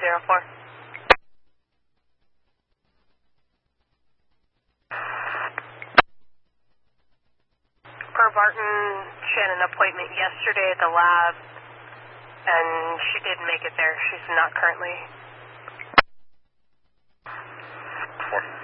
504. Per Barton, she had an appointment yesterday at the lab, and she did make it there. She's not currently. 4.